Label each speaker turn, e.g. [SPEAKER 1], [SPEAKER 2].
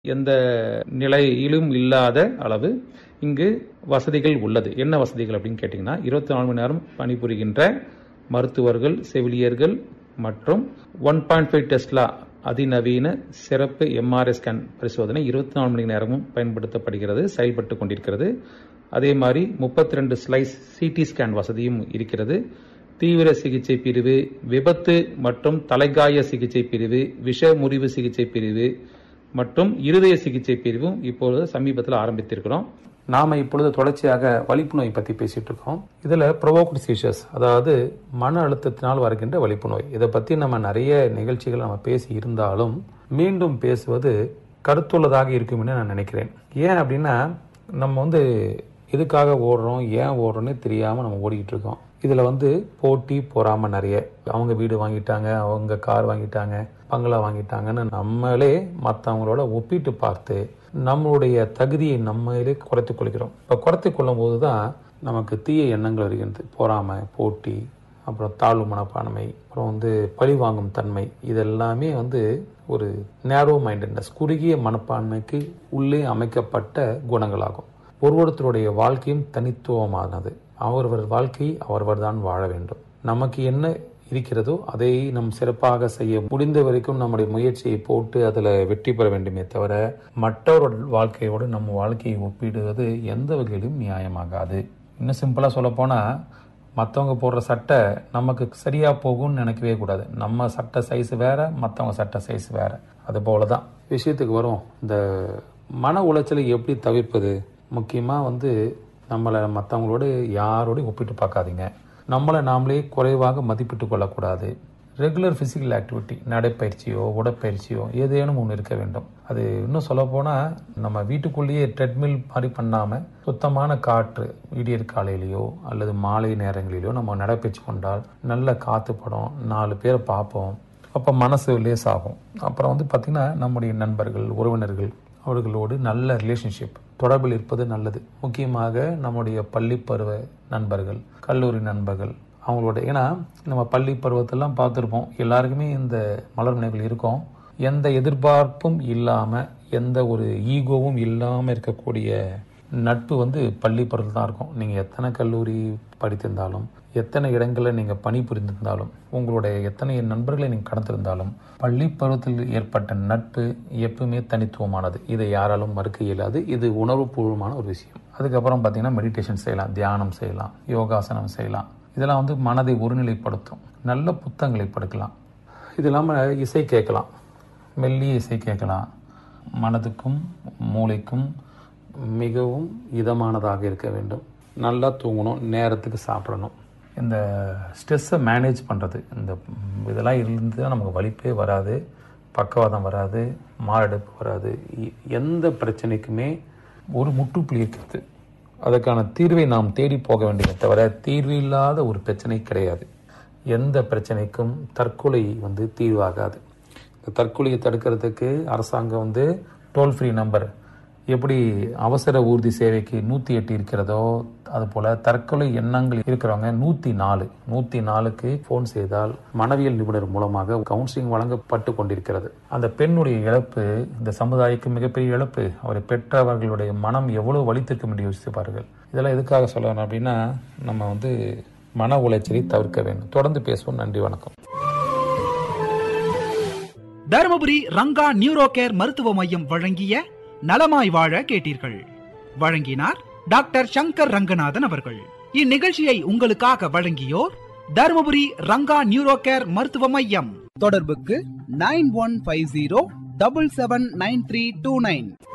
[SPEAKER 1] எந்த நிலையிலும் இல்லாத அளவு இங்கு வசதிகள் உள்ளது. என்ன வசதிகள் அப்படின்னு கேட்டிங்கன்னா, 24 மணி நேரம் பணிபுரிகின்ற மருத்துவர்கள், செவிலியர்கள் மற்றும் 1.5 டெஸ்லா அதிநவீன சிறப்பு MRI ஸ்கேன் பரிசோதனை 24 மணி நேரமும் பயன்படுத்தப்படுகிறது, செயல்பட்டு கொண்டிருக்கிறது. அதே மாதிரி 32 ஸ்லைஸ் சிடி ஸ்கேன் வசதியும் இருக்கிறது. தீவிர சிகிச்சை பிரிவு, விபத்து மற்றும் தலைகாய சிகிச்சை பிரிவு, விஷ முறிவு சிகிச்சை பிரிவு மற்றும் இருதய சிகிச்சை பிரிவும் இப்பொழுது சமீபத்தில் ஆரம்பித்திருக்கிறோம். நாம இப்பொழுது தொடர்ச்சியாக வலிப்பு நோய் பற்றி பேசிட்டு இருக்கோம். இதுல ப்ரொவோக்டு சீஷர்ஸ், அதாவது மன அழுத்தத்தினால் வருகின்ற வலிப்பு நோய், இதை பத்தி நம்ம நிறைய நிகழ்ச்சிகள் நம்ம பேசி இருந்தாலும் மீண்டும் பேசுவது கருத்துள்ளதாக இருக்கும்னு நான் நினைக்கிறேன். ஏன் அப்படின்னா, நம்ம எதுக்காக ஓடுறோம், ஏன் ஓடுறோன்னு தெரியாம நம்ம ஓடிக்கிட்டு இருக்கோம். இதுல போட்டி பொறாம நிறைய, அவங்க வீடு வாங்கிட்டாங்க, அவங்க கார் வாங்கிட்டாங்க, பங்களா வாங்கிட்டாங்கன்னு நம்மளே மற்றவங்களோட ஒப்பிட்டு பார்த்து நம்மளுடைய தகுதியை நம்மளே குறைத்துக் கொள்கிறோம். இப்போ குறைத்துக் கொள்ளும் போது தான் நமக்கு தீய எண்ணங்கள் வருகிறது. பொறாமை, போட்டி, அப்புறம் தாழ்வு மனப்பான்மை, அப்புறம் பழி வாங்கும் தன்மை, இதெல்லாமே ஒரு நேரோ மைண்டட்னஸ், குறுகிய மனப்பான்மைக்கு உள்ளே அமைக்கப்பட்ட குணங்களாகும். ஒருவருத்தருடைய வாழ்க்கையும் தனித்துவமானது. அவரவர் வாழ்க்கை அவரவர் தான் வாழ வேண்டும். நமக்கு என்ன இருக்கிறதோ அதை நம் சிறப்பாக செய்ய முடிந்த வரைக்கும் நம்முடைய முயற்சியை போட்டு அதில் வெற்றி பெற வேண்டுமே தவிர மற்றவரோட வாழ்க்கையோடு நம்ம வாழ்க்கையை ஒப்பிடுவது எந்த வகையிலும் நியாயமாகாது. இன்னும் சிம்பிளாக சொல்ல போனால், மற்றவங்க போடுற சட்டை நமக்கு சரியாக போகும்னு நினைக்கவே கூடாது. நம்ம சட்டை சைஸ் வேற, மற்றவங்க சட்டை சைஸ் வேற. அது போல தான் விஷயத்துக்கு வரும். இந்த மன உளைச்சலை எப்படி தவிர்ப்பது? முக்கியமாக நம்மளை மற்றவங்களோடு யாரோடையும் ஒப்பிட்டு பார்க்காதீங்க. நம்மளை நாமளே குறைவாக மதிப்பிட்டு கொள்ளக்கூடாது. ரெகுலர் ஃபிசிக்கல் ஆக்டிவிட்டி, நடைப்பயிற்சியோ உடற்பயிற்சியோ ஏதேனும் ஒன்று இருக்க வேண்டும். அது இன்னும் சொல்ல போனால், நம்ம வீட்டுக்குள்ளேயே ட்ரெட்மில் மாதிரி பண்ணாமல் சுத்தமான காற்று விடியற் காலையிலையோ அல்லது மாலை நேரங்களிலோ நம்ம நடைப்பயிற்சி கொண்டால் நல்ல காற்று படும், 4 பேரை பார்ப்போம், அப்போ மனசு லேசாகும். அப்புறம் பார்த்திங்கன்னா, நம்முடைய நண்பர்கள், உறவினர்கள், அவர்களோடு நல்ல ரிலேஷன்ஷிப், தொடர்பில் இருப்பது நல்லது. முக்கியமாக நம்முடைய பள்ளி பருவ நண்பர்கள், கல்லூரி நண்பர்கள், அவங்களோட, ஏன்னா நம்ம பள்ளி பருவத்தெல்லாம் பார்த்துருப்போம், எல்லாருக்குமே இந்த மலர் நினைவுகள் இருக்கும். எந்த எதிர்பார்ப்பும் இல்லாமல், எந்த ஒரு ஈகோவும் இல்லாமல் இருக்கக்கூடிய நட்பு பள்ளி பருவத்தில் தான் இருக்கும். நீங்கள் எத்தனை கல்லூரி படித்திருந்தாலும், எத்தனை இடங்களில் நீங்கள் பணிபுரிந்திருந்தாலும், உங்களுடைய எத்தனை நண்பர்களை நீங்கள் கடந்திருந்தாலும், பள்ளி பருவத்தில் ஏற்பட்ட நட்பு எப்பவுமே தனித்துவமானது. இதை யாராலும் மறுக்க இயலாது. இது உணர்வுபூர்வமான ஒரு விஷயம். அதுக்கப்புறம் பார்த்தீங்கன்னா, மெடிடேஷன் செய்யலாம், தியானம் செய்யலாம், யோகாசனம் செய்யலாம். இதெல்லாம் மனதை ஒருநிலைப்படுத்தும். நல்ல புத்தகங்களை படிக்கலாம். இது இல்லாமல் இசை கேட்கலாம், மெல்லிய இசை கேட்கலாம். மனதுக்கும் மூளைக்கும் மிகவும் இதமானதாக இருக்க வேண்டும். நல்லா தூங்கணும், நேரத்துக்கு சாப்பிடணும். இந்த ஸ்ட்ரெஸ்ஸை மேனேஜ் பண்ணுறது, இதெல்லாம் இருந்துதான் நமக்கு வலிப்பே வராது, பக்கவாதம் வராது, மாரடைப்பு வராது. எந்த பிரச்சனைக்குமே ஒரு முற்றுப்புள்ளி இருக்கிறது. அதற்கான தீர்வை நாம் தேடி போக வேண்டியதை தவிர தீர்வு இல்லாத ஒரு பிரச்சனை கிடையாது. எந்த பிரச்சனைக்கும் தற்கொலை தீர்வாகாது. இந்த தற்கொலையை தடுக்கிறதுக்கு அரசாங்கம் டோல் ஃப்ரீ நம்பர், எப்படி அவசர ஊர்தி சேவைக்கு 108 இருக்கிறதோ, அதுபோல் தற்கொலை எண்ணங்கள் இருக்கிறவங்க 104க்கு ஃபோன் செய்தால் மனவியல் நிபுணர் மூலமாக கவுன்சிலிங் வழங்கப்பட்டு கொண்டிருக்கிறது. அந்த பெண்ணுடைய இழப்பு இந்த சமுதாயத்துக்கு மிகப்பெரிய இழப்பு. அவரை பெற்றவர்களுடைய மனம் எவ்வளவு வலித்திருக்கும் என்று யோசிப்பார்கள். இதெல்லாம் எதுக்காக சொல்லணும் அப்படின்னா, நம்ம மன உளைச்சலை தவிர்க்க வேண்டும். தொடர்ந்து பேசுவோம். நன்றி, வணக்கம்.
[SPEAKER 2] தருமபுரி ரங்கா நியூரோ கேர் மருத்துவ மையம் வழங்கிய நலமாய் வாழ கேட்டீர்கள். வழங்கினார் டாக்டர் சங்கர் ரங்கநாதன் அவர்கள். இந்நிகழ்ச்சியை உங்களுக்காக வழங்கியோர் தருமபுரி ரங்கா நியூரோ கேர் மருத்துவ மையம். தொடர்புக்கு 9150779329.